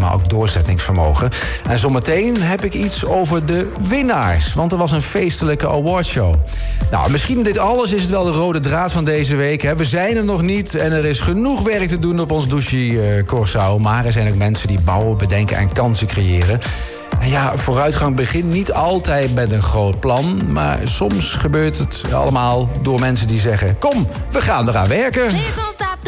maar ook doorzettingsvermogen. En zometeen heb ik iets over de winnaars, want er was een feestelijke awardshow. Nou, misschien dit alles is het wel de rode draad van deze week. Hè. We zijn er nog niet en er is genoeg werk te doen op ons douche Curaçao. Maar er zijn ook mensen die bouwen, bedenken en kansen creëren. En ja, vooruitgang begint niet altijd met een groot plan. Maar soms gebeurt het allemaal door mensen die zeggen: kom, we gaan eraan werken.